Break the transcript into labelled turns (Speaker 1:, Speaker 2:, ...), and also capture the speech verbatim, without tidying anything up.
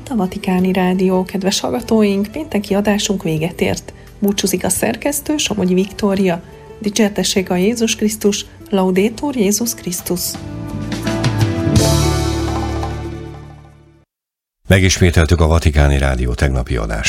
Speaker 1: itt a Vatikáni Rádió. Kedves hallgatóink, pénteki adásunk véget ért. Búcsúzik a szerkesztő, Somogyi Viktória. Dicsértessék a Jézus Krisztus, Laudetur Jézus Krisztus.
Speaker 2: Megismételtük a Vatikáni Rádió tegnapi adását.